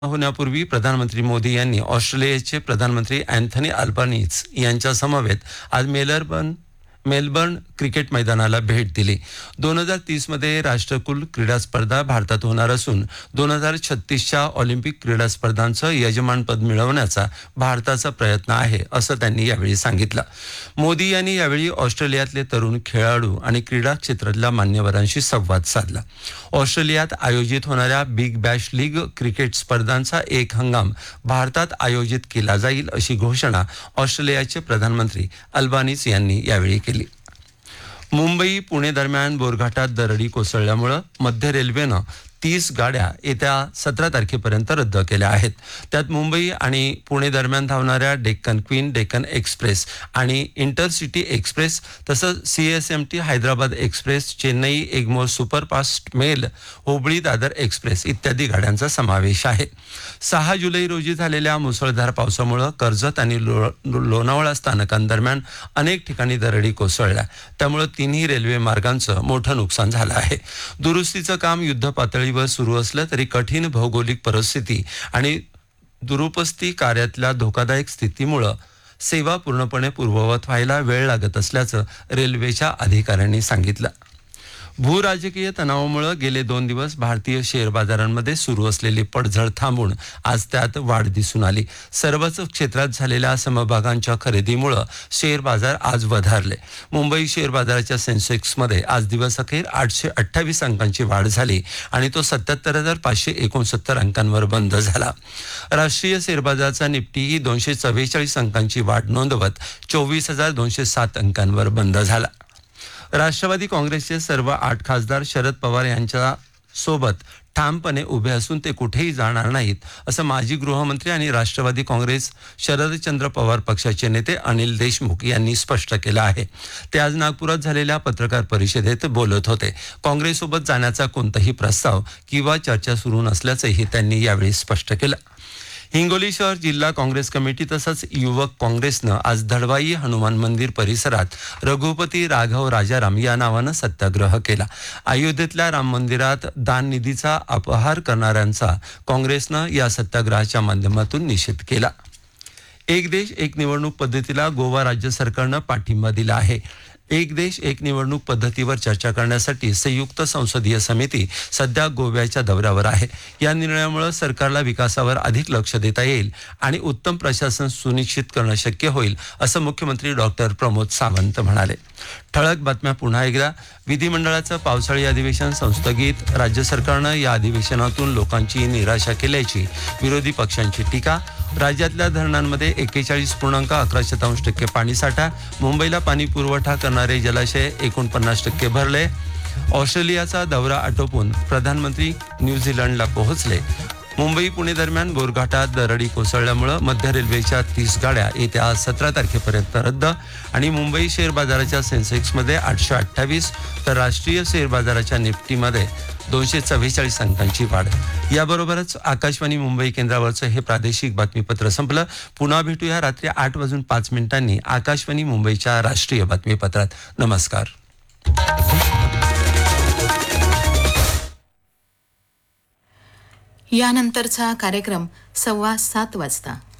होण्यापूर्वी प्रधानमंत्री मोदी यांनी ऑस्ट्रेलियाचे प्रधानमंत्री अँथनी अल्बानीज यांच्या समवेत आज मेलबर्न क्रिकेट मैदानाला भेट दिली. 2030 मध्ये राष्ट्रकुल क्रीडा स्पर्धा भारतात होणार असून 2036च्या ऑलिम्पिक क्रीडा स्पर्धांचं यजमानपद मिळवण्याचा भारताचा प्रयत्न आहे असं त्यांनी यावेळी सांगितलं. मोदी यांनी यावेळी ऑस्ट्रेलियातले तरुण खेळाडू आणि क्रीडा क्षेत्रातल्या मान्यवरांशी संवाद साधला. ऑस्ट्रेलियात आयोजित होणाऱ्या बिग बॅश लीग क्रिकेट स्पर्धांचा एक हंगाम भारतात आयोजित केला जाईल अशी घोषणा ऑस्ट्रेलियाचे प्रधानमंत्री अल्बानीज यांनी यावेळी केली. मुंबई पुणे दरम्यान बोरघाटात दरडी कोसळल्यामुळे मध्य रेल्वेनं 30 गाड्या येत्या 17 तारखेपर्यंत रद्द केल्या आहेत. त्यात मुंबई आणि पुणे दरम्यान धावणाऱ्या डेक्कन क्वीन, डेक्कन एक्सप्रेस आणि इंटरसिटी एक्सप्रेस तसंच CSMT Hyderabad express, Chennai Egmore superfast mail, Hubli Dadar express इत्यादी गाड्यांचा समावेश आहे. 6 जुलै रोजी झालेल्या मुसळधार पावसामुळे कर्जत आणि लोणावळा स्थानकांदरम्यान अनेक ठिकाणी दरडी कोसळल्या. त्यामुळे तिन्ही रेल्वे मार्गांचं मोठं नुकसान झालं आहे. दुरुस्तीचं काम युद्धपातळीवर सुरू असलं तरी कठीण भौगोलिक परिस्थिती आणि दुरुपस्ती कार्यातल्या धोकादायक स्थितीमुळे सेवा पूर्णपणे पूर्ववत व्हायला वेळ लागत असल्याचं रेल्वेच्या अधिकाऱ्यांनी सांगितलं. भूराजकीय तणावामुळे गेले 2 दिवस भारतीय शेअर बाजारांमध्ये सुरू असलेली पडझड थांबून आज त्यात वाढ दिसून आली. सर्वच क्षेत्रात झालेल्या समभागांच्या खरेदीमुळे शेअर बाजार आज वधारले. मुंबई शेअर बाजाराच्या सेन्सेक्समध्ये आज दिवसअखेर 828 अंकांची वाढ झाली आणि तो 77,569 अंकांवर बंद झाला. राष्ट्रीय शेअर बाजाराचा निफ्टीही 244 अंकांची वाढ नोंदवत 24,207 अंकांवर बंद झाला. राष्ट्रवादी काँग्रेसचे सर्व 8 खासदार शरद पवार यांच्या सोबत ठामपणे उभे असून ते कुठेही जाणार नाहीत असं माजी गृहमंत्री आणि राष्ट्रवादी काँग्रेस शरदचंद्र पवार पक्षाचे नेते अनिल देशमुख यांनी स्पष्ट केलं आहे. ते आज नागपुरात झालेल्या पत्रकार परिषदेत बोलत होते. काँग्रेससोबत जाण्याचा कोणताही प्रस्ताव किंवा चर्चा सुरू नसल्याचंही त्यांनी यावेळी स्पष्ट केलं. हिंगोली शहर जिल्हा काँग्रेस कमिटी तसंच युवक काँग्रेसनं आज दळवाई हनुमान मंदिर परिसरात रघुपती राघव राजाराम या नावानं सत्याग्रह केला. अयोध्येतल्या राम मंदिरात दान निधीचा अपहार करणाऱ्यांचा काँग्रेसनं या सत्याग्रहाच्या माध्यमातून निषेध केला. एक देश एक निवडणूक पद्धतीला गोवा राज्य सरकारनं पाठिंबा दिला आहे. एक देश एक निवडणूक पद्धतीवर चर्चा करण्यासाठी संयुक्त संसदीय समिती सध्या गोव्याच्या दौऱ्यावर आहे. या निर्णयामुळे सरकारला विकासावर अधिक लक्ष देता येईल आणि उत्तम प्रशासन सुनिश्चित करणं शक्य होईल असं मुख्यमंत्री डॉक्टर प्रमोद सावंत म्हणाले. ठळक बातम्या पुन्हा एकदा. विधिमंडळाचं पावसाळी अधिवेशन संस्थगित. राज्य सरकारनं या अधिवेशनातून लोकांची निराशा केल्याची विरोधी पक्षांची टीका. राज्यातल्या धरणांमध्ये 41.11% पाणीसाठा. मुंबईला पाणी पुरवठा करणारे जलाशय 49% भरले. ऑस्ट्रेलियाचा दौरा आटोपून प्रधानमंत्री न्यूझीलंडला पोहोचले. मुंबई पुणे दरम्यान बोरघाटात दरडी कोसळल्यामुळे मध्य रेल्वेच्या 30 गाड्या येत्या 17 तारखेपर्यंत रद्द. आणि मुंबई शेअर बाजाराच्या सेन्सेक्समध्ये 828 तर राष्ट्रीय शेअर बाजाराच्या निफ्टीमध्ये 244 अंकांची वाढ. याबरोबरच आकाशवाणी मुंबई केंद्रावरचं हे प्रादेशिक बातमीपत्र संपलं. पुन्हा भेटूया रात्री 8:05 आकाशवाणी मुंबईच्या राष्ट्रीय बातमीपत्रात. नमस्कार. यानंतरचा कार्यक्रम 7:15 वाजता.